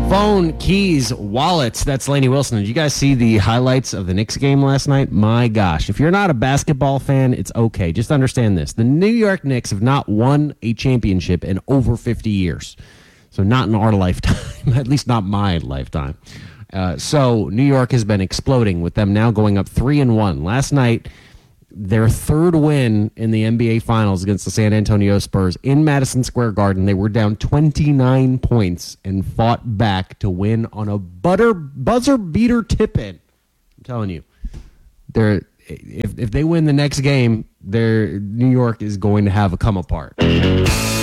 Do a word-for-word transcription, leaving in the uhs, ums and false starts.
Phone, keys, wallets. That's Lainey Wilson. Did you guys see the highlights of the Knicks game last night? My gosh. If you're not a basketball fan, it's okay. Just understand this. The New York Knicks have not won a championship in over fifty years. So not in our lifetime, at least not my lifetime. Uh, so New York has been exploding with them now going up three and one. Last night, their third win in the N B A Finals against the San Antonio Spurs in Madison Square Garden. They were down twenty-nine points and fought back to win on a butter buzzer beater tip-in. I'm telling you, they're if if they win the next game, their New York is going to have a come apart.